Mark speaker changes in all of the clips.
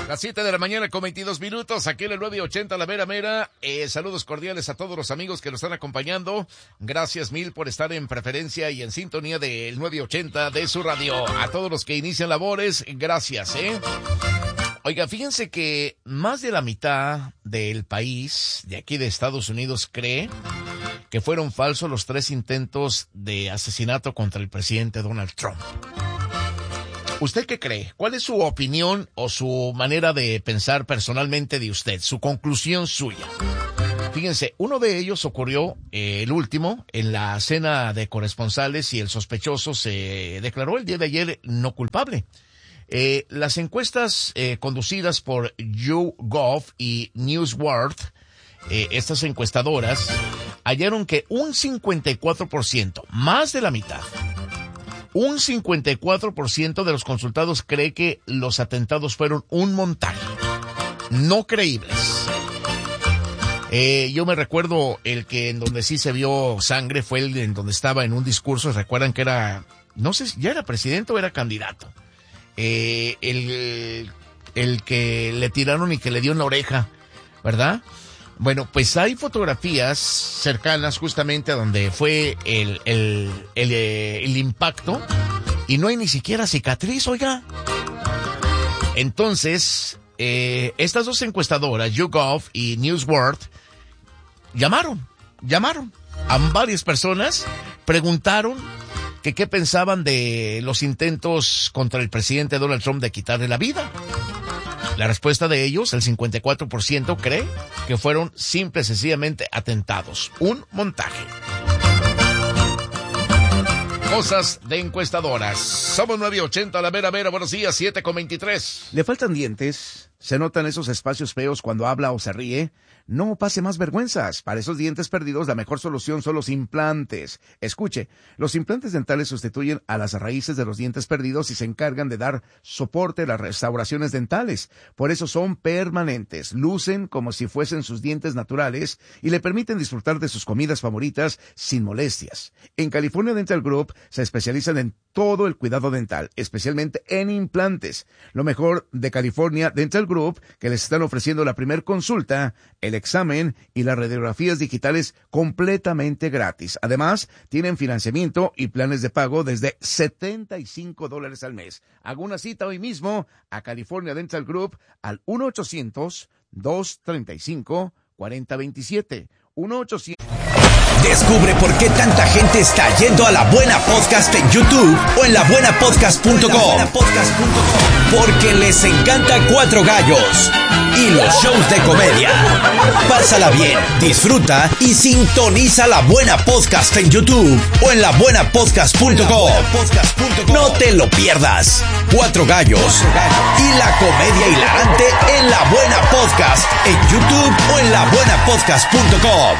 Speaker 1: Las 7 de la mañana con 22 minutos, aquí en el 980 La Mera Mera. Saludos cordiales a todos los amigos que nos están acompañando. Gracias mil por estar en preferencia y en sintonía del 980 de su radio. A todos los que inician labores, gracias, Oiga, fíjense que más de la mitad del país, de aquí de Estados Unidos, cree que fueron falsos los 3 intentos de asesinato contra el presidente Donald Trump. ¿Usted qué cree? ¿Cuál es su opinión o su manera de pensar personalmente de usted? Su conclusión suya. Fíjense, uno de ellos ocurrió, el último, en la cena de corresponsales y el sospechoso se declaró el día de ayer no culpable. Las encuestas conducidas por YouGov y Newsworth, estas encuestadoras, hallaron que un 54%, más de la mitad, un 54% de los consultados cree que los atentados fueron un montaje, no creíbles. Yo me recuerdo el que en donde sí se vio sangre fue el en donde estaba en un discurso. Recuerdan que era, no sé si ya era presidente o era candidato. El que le tiraron y que le dio en la oreja, ¿verdad? Bueno, pues hay fotografías cercanas justamente a donde fue el impacto y no hay ni siquiera cicatriz, oiga. Entonces, estas dos encuestadoras, YouGov y Newsworth, llamaron a varias personas, preguntaron que qué pensaban de los intentos contra el presidente Donald Trump de quitarle la vida. La respuesta de ellos, el 54%, cree que fueron simple y sencillamente atentados, un montaje. Cosas de encuestadoras. Somos 980 La Mera Mera, buenos días, 7:23.
Speaker 2: ¿Le faltan dientes? ¿Se notan esos espacios feos cuando habla o se ríe? No pase más vergüenzas. Para esos dientes perdidos, la mejor solución son los implantes. Escuche, los implantes dentales sustituyen a las raíces de los dientes perdidos y se encargan de dar soporte a las restauraciones dentales. Por eso son permanentes, lucen como si fuesen sus dientes naturales y le permiten disfrutar de sus comidas favoritas sin molestias. En California Dental Group se especializan en todo el cuidado dental, especialmente en implantes. Lo mejor de California Dental Group, que les están ofreciendo la primer consulta, el examen y las radiografías digitales completamente gratis. Además, tienen financiamiento y planes de pago desde $75 al mes. Haga una cita hoy mismo a California Dental Group al 1-800-235-4027. 1-800.
Speaker 3: Descubre por qué tanta gente está yendo a La Buena Podcast en YouTube o en labuenapodcast.com. Porque les encanta Cuatro Gallos y los shows de comedia. Pásala bien, disfruta y sintoniza La Buena Podcast en YouTube o en labuenapodcast.com. No te lo pierdas. Cuatro Gallos y la comedia hilarante en La Buena Podcast en YouTube o en labuenapodcast.com.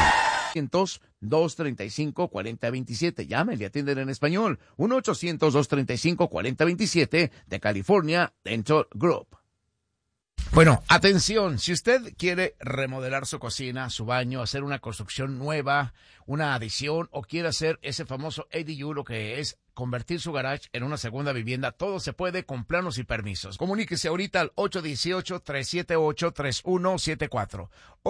Speaker 2: 235-4027. Llame, le atienden en español. 1-800-235-4027 de California Dental Group.
Speaker 1: Bueno, atención, si usted quiere remodelar su cocina, su baño, hacer una construcción nueva, una adición o quiere hacer ese famoso ADU, lo que es convertir su garage en una segunda vivienda, todo se puede con planos y permisos. Comuníquese ahorita al 818-378-3174.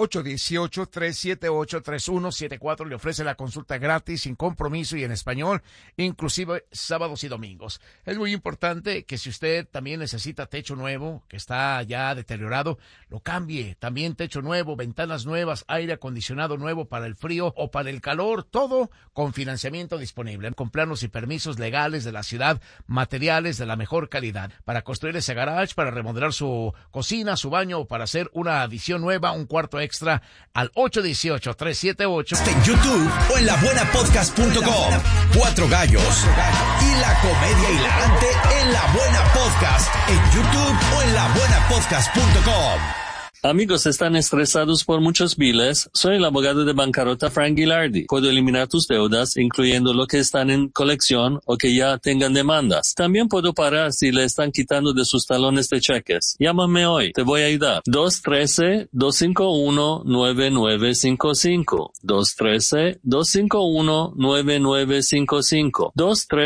Speaker 1: 818-378-3174. Le ofrece la consulta gratis, sin compromiso y en español, inclusive sábados y domingos. Es muy importante que si usted también necesita techo nuevo, que está ya deteriorado, lo cambie. También techo nuevo, ventanas nuevas, aire acondicionado nuevo para el frío o para el calor, todo con financiamiento disponible, con planos y permisos legales de la ciudad, materiales de la mejor calidad, para construir ese garage, para remodelar su cocina, su baño o para hacer una adición nueva, un cuarto extra, al 818-378.
Speaker 3: En YouTube o en labuenapodcast.com. Cuatro Gallos y la comedia hilarante en La Buena Podcast en YouTube o en labuenapodcast.com.
Speaker 4: Amigos, ¿están estresados por muchos biles? Soy el abogado de bancarrota Frank Ghilardi. Puedo eliminar tus deudas, incluyendo lo que están en colección o que ya tengan demandas. También puedo parar si le están quitando de sus talones de cheques. Llámame hoy, te voy a ayudar. 213-251-9955. 213-251-9955.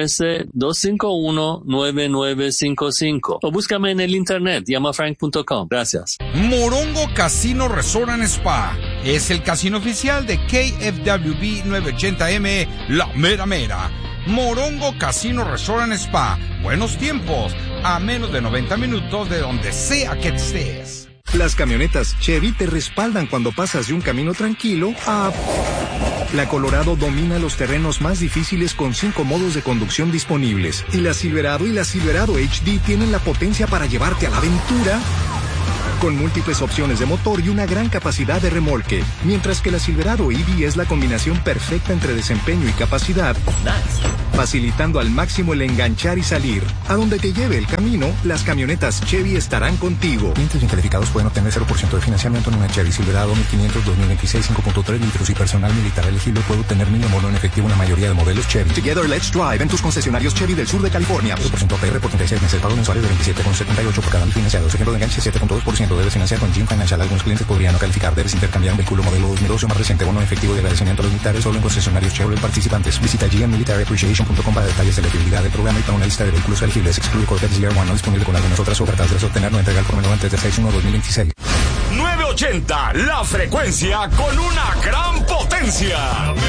Speaker 4: 213-251-9955. O búscame en el internet, llamafrank.com. Gracias.
Speaker 5: Morongo Casino Resort and Spa es el casino oficial de KFWB 980M, La Mera Mera. Morongo Casino Resort and Spa. Buenos tiempos, a menos de 90 minutos de donde sea que estés.
Speaker 6: Las camionetas Chevy te respaldan cuando pasas de un camino tranquilo a... La Colorado domina los terrenos más difíciles con 5 modos de conducción disponibles. Y la Silverado y la Silverado HD tienen la potencia para llevarte a la aventura con múltiples opciones de motor y una gran capacidad de remolque, mientras que la Silverado EV es la combinación perfecta entre desempeño y capacidad, facilitando al máximo el enganchar y salir. A donde te lleve el camino, las camionetas Chevy estarán contigo.
Speaker 7: Clientes bien calificados pueden obtener 0% de financiamiento en una Chevy Silverado 1500 2026 5.3 litros y personal militar elegible puede obtener 1000 bono en efectivo en la mayoría de modelos Chevy.
Speaker 6: Together Let's Drive en tus concesionarios Chevy del sur de California.
Speaker 7: 0% APR por 36 meses, pagos mensuales de 27,78 por cada mil financiado. Ejemplo de enganche 7.2%. Debes financiar con Jim Financial. Algunos clientes podrían no calificar. Debes intercambiar un vehículo modelo 2012 o más reciente. Bono en efectivo de agradecimiento a los militares solo en concesionarios Chevrolet participantes. Visita gmmilitaryappreciation.com para detalles de la elegibilidad del programa y para una lista de vehículos elegibles. Excluye Corvette Year One no disponible con algunas otras ofertas. Debes obtener no entregar por menos antes de 6/1/2026.
Speaker 3: 980, la frecuencia con una gran potencia.